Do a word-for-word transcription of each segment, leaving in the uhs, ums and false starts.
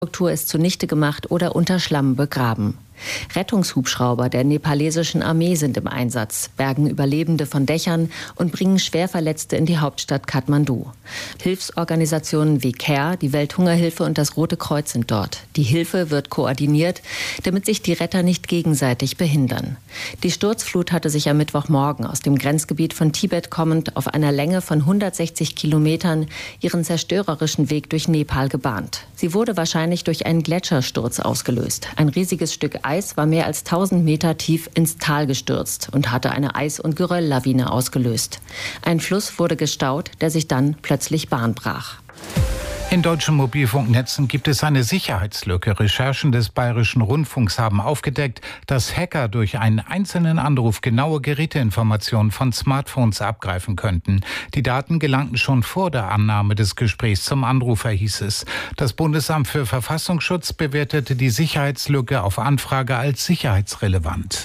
Struktur ist zunichte gemacht oder unter Schlamm begraben. Rettungshubschrauber der nepalesischen Armee sind im Einsatz, bergen Überlebende von Dächern und bringen Schwerverletzte in die Hauptstadt Kathmandu. Hilfsorganisationen wie CARE, die Welthungerhilfe und das Rote Kreuz sind dort. Die Hilfe wird koordiniert, damit sich die Retter nicht gegenseitig behindern. Die Sturzflut hatte sich am Mittwochmorgen aus dem Grenzgebiet von Tibet kommend auf einer Länge von hundertsechzig Kilometern ihren zerstörerischen Weg durch Nepal gebahnt. Sie wurde wahrscheinlich durch einen Gletschersturz ausgelöst. Ein riesiges Stück Eis war mehr als tausend Meter tief ins Tal gestürzt und hatte eine Eis- und Gerölllawine ausgelöst. Ein Fluss wurde gestaut, der sich dann plötzlich Bahn brach. In deutschen Mobilfunknetzen gibt es eine Sicherheitslücke. Recherchen des Bayerischen Rundfunks haben aufgedeckt, dass Hacker durch einen einzelnen Anruf genaue Geräteinformationen von Smartphones abgreifen könnten. Die Daten gelangten schon vor der Annahme des Gesprächs zum Anrufer, hieß es. Das Bundesamt für Verfassungsschutz bewertete die Sicherheitslücke auf Anfrage als sicherheitsrelevant.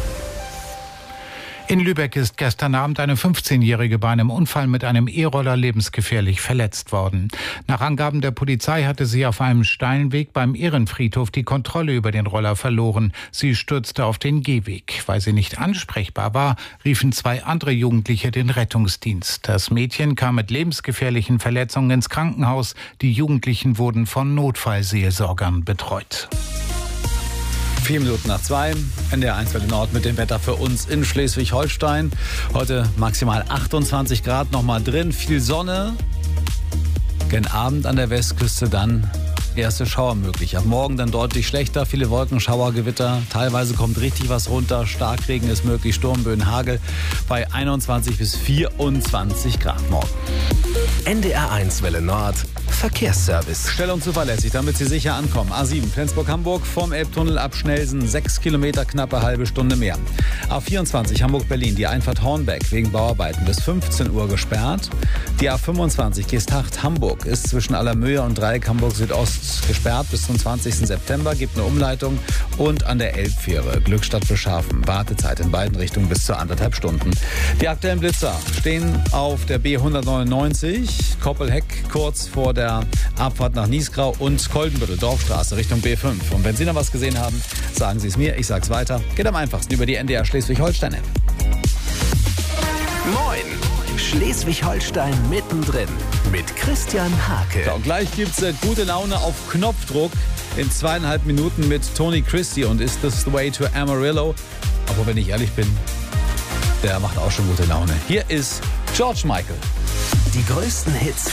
In Lübeck ist gestern Abend eine fünfzehnjährige bei einem Unfall mit einem E-Roller lebensgefährlich verletzt worden. Nach Angaben der Polizei hatte sie auf einem steilen Weg beim Ehrenfriedhof die Kontrolle über den Roller verloren. Sie stürzte auf den Gehweg. Weil sie nicht ansprechbar war, riefen zwei andere Jugendliche den Rettungsdienst. Das Mädchen kam mit lebensgefährlichen Verletzungen ins Krankenhaus. Die Jugendlichen wurden von Notfallseelsorgern betreut. Vier Minuten nach zwei, N D R eins Welle Nord mit dem Wetter für uns in Schleswig-Holstein. Heute maximal achtundzwanzig Grad noch mal drin, viel Sonne. Gen Abend an der Westküste dann erste Schauer möglich. Ab morgen dann deutlich schlechter, viele Wolken, Schauer, Gewitter. Teilweise kommt richtig was runter, Starkregen ist möglich, Sturmböen, Hagel bei einundzwanzig bis vierundzwanzig Grad morgen. N D R eins Welle Nord Verkehrsservice. Schnell und zuverlässig, damit Sie sicher ankommen. A sieben Flensburg-Hamburg vom Elbtunnel ab Schnelsen, sechs Kilometer, knappe halbe Stunde mehr. A vierundzwanzig Hamburg-Berlin, die Einfahrt Hornbeck wegen Bauarbeiten bis fünfzehn Uhr gesperrt. Die A fünfundzwanzig Geesthacht-Hamburg ist zwischen Allermöhe und Dreieck Hamburg-Südost gesperrt bis zum zwanzigsten September, gibt eine Umleitung. Und an der Elbfähre Glückstadt Beschafen, Wartezeit in beiden Richtungen bis zu anderthalb Stunden. Die aktuellen Blitzer stehen auf der B hundertneunundneunzig, Koppelheck kurz vor der Abfahrt nach Niesgrau und Koldenbüttel, Dorfstraße Richtung B fünf. Und wenn Sie noch was gesehen haben, sagen Sie es mir, ich sag's weiter. Geht am einfachsten über die N D R Schleswig-Holstein-App. Moin, Schleswig-Holstein mittendrin mit Christian Hake. So, und gleich gibt's äh, gute Laune auf Knopfdruck in zweieinhalb Minuten mit Tony Christie und Is This the Way to Amarillo? Aber wenn ich ehrlich bin, der macht auch schon gute Laune. Hier ist George Michael. Die größten Hits